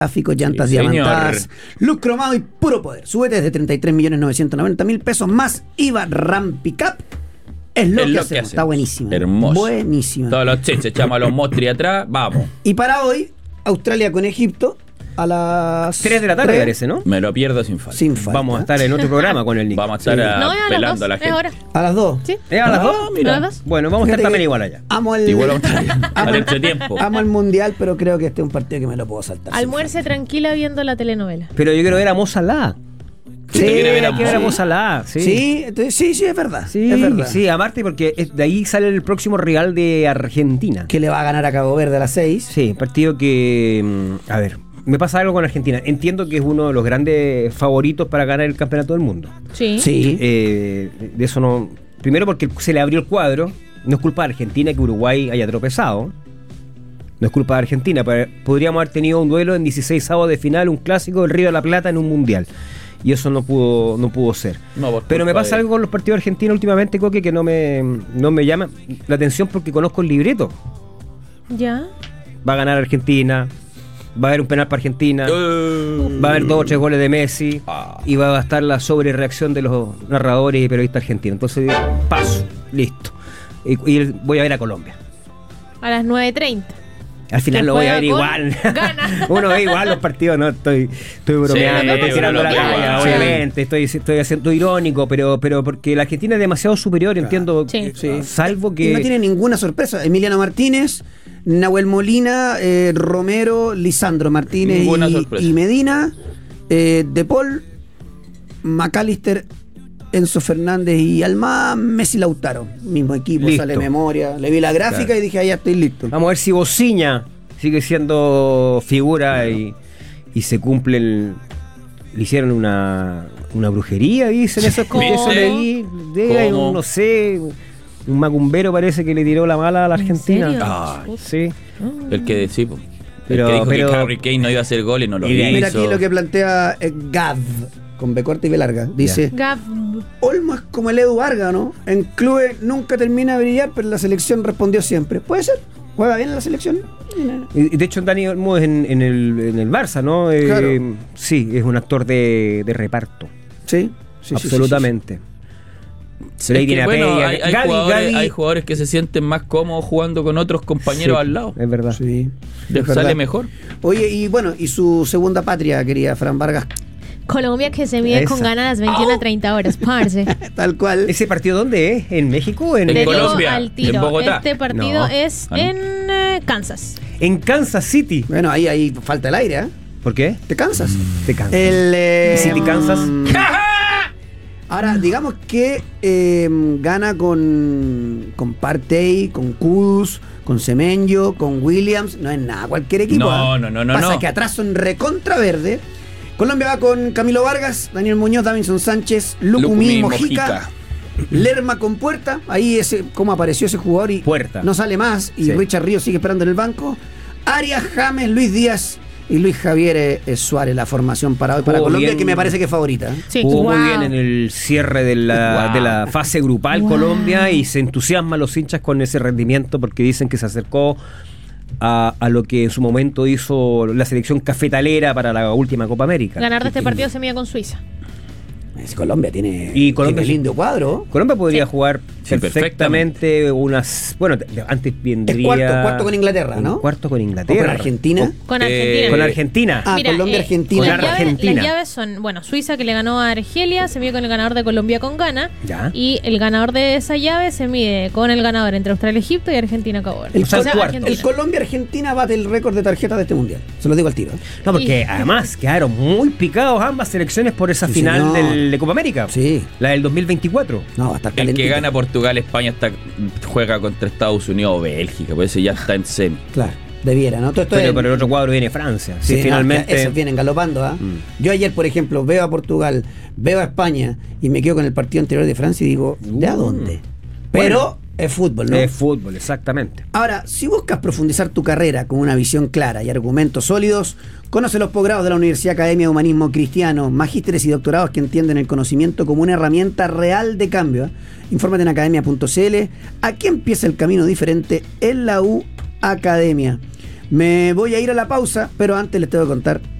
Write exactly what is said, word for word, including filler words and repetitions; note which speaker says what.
Speaker 1: gráficos, llantas
Speaker 2: Sí,
Speaker 1: diamantadas, luz cromado y puro poder. Súbete desde treinta y tres millones novecientos noventa mil pesos más I V A RAM Pickup. Es lo,
Speaker 2: Es
Speaker 1: que,
Speaker 2: lo
Speaker 1: hacemos.
Speaker 2: que hacemos.
Speaker 1: Está buenísima.
Speaker 2: Hermoso.
Speaker 1: Buenísima.
Speaker 2: Todos los chiches, echamos a los mostri atrás, vamos.
Speaker 1: Y para hoy, Australia con Egipto a las
Speaker 3: tres de la tarde, parece, ¿no?
Speaker 2: Me lo pierdo sin falta.
Speaker 1: Sin falta.
Speaker 3: Vamos a estar en otro programa con el Nick.
Speaker 2: Vamos a estar
Speaker 1: Sí.
Speaker 2: a-
Speaker 4: No, es a las
Speaker 2: pelando
Speaker 4: dos,
Speaker 2: a la
Speaker 4: es
Speaker 2: gente.
Speaker 4: ahora.
Speaker 1: A las dos.
Speaker 4: ¿Sí?
Speaker 3: ¿Es a las
Speaker 2: Ah,
Speaker 3: dos?
Speaker 2: mira.
Speaker 4: ¿A las dos?
Speaker 3: Bueno, vamos a
Speaker 1: Fíjate
Speaker 3: estar también
Speaker 1: que
Speaker 3: igual allá.
Speaker 1: Amo el,
Speaker 2: Igual vamos a estar al
Speaker 1: amo-
Speaker 2: entretiempo.
Speaker 1: amo el mundial, pero creo que este es un partido que me lo puedo saltar.
Speaker 4: Almuerce tranquila viendo la telenovela.
Speaker 3: Pero yo quiero ver a Mo Salah.
Speaker 2: ¿Usted quiere ver a
Speaker 3: Hay que ver a
Speaker 2: Mo?
Speaker 3: Mo Salah, sí.
Speaker 1: Sí, entonces, sí, sí, es verdad.
Speaker 3: Sí,
Speaker 1: es verdad.
Speaker 3: sí, aparte porque es- de ahí sale el próximo rival de Argentina.
Speaker 1: Que le va a ganar a Cabo Verde a las seis.
Speaker 3: Sí, partido que, mm, a ver, me pasa algo con Argentina. Entiendo que es uno de los grandes favoritos para ganar el campeonato del mundo.
Speaker 4: Sí.
Speaker 1: Sí.
Speaker 3: Eh, de eso no. Primero porque se le abrió el cuadro. No es culpa de Argentina que Uruguay haya tropezado. No es culpa de Argentina. pero podríamos haber tenido un duelo en dieciséis avos de final, un clásico del Río de la Plata en un mundial. Y eso no pudo, no pudo ser.
Speaker 2: No, por
Speaker 3: Pero me
Speaker 2: culpa
Speaker 3: pasa
Speaker 2: de-
Speaker 3: algo con los partidos argentinos últimamente, Coque, que no me, no me llama la atención porque conozco el libreto.
Speaker 4: Ya.
Speaker 3: Va a ganar Argentina, va a haber un penal para Argentina,
Speaker 2: Uh,
Speaker 3: va a haber dos o tres goles de Messi
Speaker 2: Ah.
Speaker 3: y va a estar la sobrereacción de los narradores y periodistas argentinos. Entonces digo, paso, listo. Y, y voy a ver a Colombia.
Speaker 4: A las nueve treinta.
Speaker 3: Al final
Speaker 4: Que
Speaker 3: lo voy a
Speaker 4: juega
Speaker 3: ver
Speaker 4: con
Speaker 3: igual.
Speaker 4: Gana.
Speaker 3: Uno ve igual los partidos, no estoy, estoy bromeando,
Speaker 2: Sí,
Speaker 3: estoy
Speaker 2: uno
Speaker 3: tirando
Speaker 2: lo
Speaker 3: la
Speaker 2: ve
Speaker 3: calle,
Speaker 2: igual.
Speaker 3: obviamente, estoy, estoy haciendo irónico, pero, pero porque la Argentina es demasiado superior, entiendo,
Speaker 4: Sí.
Speaker 3: eh,
Speaker 1: Sí.
Speaker 3: salvo que
Speaker 1: Y no tiene ninguna sorpresa. Emiliano Martínez, Nahuel Molina, eh, Romero, Lisandro Martínez
Speaker 2: Ninguna
Speaker 1: y,
Speaker 2: sorpresa.
Speaker 1: y Medina, eh, De Paul, McAllister, Enzo Fernández y Almada, Messi, Lautaro. Mismo equipo,
Speaker 3: Listo.
Speaker 1: sale memoria. Le vi la gráfica
Speaker 3: Claro.
Speaker 1: y dije, ahí ya estoy listo.
Speaker 3: Vamos a ver si Bociña sigue siendo figura y, y se cumple el... Le hicieron una, una brujería, dicen eso,
Speaker 4: ¿Cómo?
Speaker 3: eso leí. De, hay
Speaker 2: ¿Cómo?
Speaker 3: un, no sé, un macumbero parece que le tiró la mala a la
Speaker 4: ¿En
Speaker 3: Argentina.
Speaker 4: serio?
Speaker 2: Ah,
Speaker 3: Sí.
Speaker 2: el que sí, po.
Speaker 3: Pero-
Speaker 2: el que dijo
Speaker 3: pero-
Speaker 2: que Harry Kane no iba a hacer gol y no lo
Speaker 3: Y de
Speaker 2: hizo.
Speaker 3: ahí
Speaker 1: Mira aquí lo que plantea eh, Gav, con B corta y B larga. Dice,
Speaker 4: Gab.
Speaker 1: Olmo es como el Edu Vargas, ¿no? En clubes nunca termina de brillar, pero en la selección respondió siempre. ¿Puede ser? ¿Juega bien en la selección?
Speaker 3: Y de hecho, Dani Olmo es en, en, el, en el Barça, ¿no? Eh,
Speaker 1: Claro.
Speaker 3: Sí, es un actor de, de reparto.
Speaker 1: Sí, sí, sí,
Speaker 3: absolutamente.
Speaker 2: Es
Speaker 3: Pero ahí
Speaker 2: que,
Speaker 3: tiene a
Speaker 2: bueno,
Speaker 3: Pella.
Speaker 2: hay, hay
Speaker 3: Gavi,
Speaker 2: jugadores,
Speaker 3: Gavi-
Speaker 2: hay jugadores que se sienten más cómodos jugando con otros compañeros
Speaker 3: Sí,
Speaker 2: al lado.
Speaker 3: Es verdad.
Speaker 1: sí. Sí,
Speaker 2: Les
Speaker 1: es
Speaker 2: sale
Speaker 1: verdad.
Speaker 2: mejor.
Speaker 1: Oye, y bueno, y su segunda patria, querida Fran Vargas,
Speaker 4: Colombia que se mide
Speaker 3: Esa.
Speaker 4: con ganas a las veintiuna a treinta horas, parce.
Speaker 1: tal cual.
Speaker 3: ¿Ese partido dónde es? ¿En México o en,
Speaker 2: En
Speaker 4: Le digo
Speaker 2: Colombia,
Speaker 4: al tiro.
Speaker 2: en Bogotá.
Speaker 4: Este partido
Speaker 3: No.
Speaker 4: es
Speaker 2: Ah, ¿no?
Speaker 4: en eh, Kansas.
Speaker 3: en Kansas City?
Speaker 1: Bueno, ahí, ahí falta el aire, ¿eh?
Speaker 3: ¿Por qué?
Speaker 1: ¿Te cansas?
Speaker 3: Te Kansas.
Speaker 1: El, eh,
Speaker 3: ¿Y City Kansas?
Speaker 1: mm, Ahora, digamos que eh, gana con, con Partey, con Kudus, con Semenyo, con Williams. No es nada, cualquier equipo.
Speaker 2: No,
Speaker 1: ¿eh?
Speaker 2: no, no, no,
Speaker 1: Pasa
Speaker 2: no.
Speaker 1: que atrás son recontra verde. Colombia va con Camilo Vargas, Daniel Muñoz, Davinson Sánchez, Lucumí,
Speaker 2: Lucumí,
Speaker 1: Mojica,
Speaker 2: Mojica.
Speaker 1: Lerma con Puerta. Ahí ese, cómo apareció ese jugador y
Speaker 3: Puerta.
Speaker 1: no sale más. Y
Speaker 3: Sí.
Speaker 1: Richard Ríos sigue esperando en el banco. Arias, James, Luis Díaz y Luis Javier eh, eh, Suárez, la formación para hoy para
Speaker 3: Jugó
Speaker 1: Colombia,
Speaker 3: bien.
Speaker 1: que me parece que es favorita. ¿eh?
Speaker 4: Sí.
Speaker 3: Jugó
Speaker 4: Wow.
Speaker 3: muy bien en el cierre de la,
Speaker 2: Wow.
Speaker 3: de la fase grupal
Speaker 4: Wow.
Speaker 3: Colombia y se entusiasman los hinchas con ese rendimiento porque dicen que se acercó a, a lo que en su momento hizo la selección cafetalera para la última Copa América.
Speaker 4: Ganar de este partido se mide con Suiza.
Speaker 1: Es Colombia tiene,
Speaker 3: Y Colombia-
Speaker 1: tiene lindo cuadro.
Speaker 3: Colombia podría
Speaker 4: Sí.
Speaker 3: jugar
Speaker 2: Sí,
Speaker 3: perfectamente unas... Bueno, te- antes vendría...
Speaker 1: Es cuarto, cuarto con Inglaterra,
Speaker 3: un
Speaker 1: ¿no?
Speaker 3: Cuarto con
Speaker 1: ¿O
Speaker 3: Inglaterra.
Speaker 1: con Argentina?
Speaker 4: Con
Speaker 2: Eh,
Speaker 4: Argentina.
Speaker 3: Con Argentina.
Speaker 1: Ah, Colombia,
Speaker 4: eh,
Speaker 1: Argentina.
Speaker 4: Las
Speaker 3: Con
Speaker 4: llaves,
Speaker 3: Argentina.
Speaker 4: las llaves son, bueno, Suiza que le ganó a Argelia, se mide con el ganador de Colombia con Ghana.
Speaker 3: Ya.
Speaker 4: Y el ganador de esa llave se mide con el ganador entre Australia, Egipto y Argentina, Cabo Verde.
Speaker 1: El,
Speaker 3: O sea, el cuarto.
Speaker 4: Argentina.
Speaker 1: el Colombia-Argentina bate el récord de tarjetas de este mundial. Se lo digo al tiro.
Speaker 3: No, porque
Speaker 4: Y-
Speaker 3: además quedaron muy picados ambas selecciones por esa
Speaker 1: Sí,
Speaker 3: final
Speaker 1: señor.
Speaker 3: del- de Copa América.
Speaker 1: Sí.
Speaker 3: La del dos mil veinticuatro.
Speaker 1: No, va a estar
Speaker 2: El
Speaker 1: calentito.
Speaker 2: que gana Portugal, España está, juega contra Estados Unidos o Bélgica, pues ese ya está en semi.
Speaker 1: Claro, debiera, ¿no? Todo esto
Speaker 3: Pero
Speaker 1: es-
Speaker 3: por el otro cuadro viene Francia. Sí,
Speaker 1: Sí, no,
Speaker 3: finalmente.
Speaker 1: esos vienen galopando, ¿ah?
Speaker 3: Mm.
Speaker 1: Yo ayer, por ejemplo, veo a Portugal, veo a España y me quedo con el partido anterior de Francia y digo, ¿de a
Speaker 3: Uh.
Speaker 1: dónde? Pero
Speaker 3: Bueno,
Speaker 1: es fútbol, ¿no?
Speaker 3: Es fútbol, exactamente.
Speaker 1: Ahora, si buscas profundizar tu carrera con una visión clara y argumentos sólidos, conoce los posgrados de la Universidad Academia de Humanismo Cristiano, magísteres y doctorados que entienden el conocimiento como una herramienta real de cambio. ¿eh? Infórmate en academia punto c l. Aquí empieza el camino diferente en la U Academia. Me voy a ir a la pausa, pero antes les tengo que contar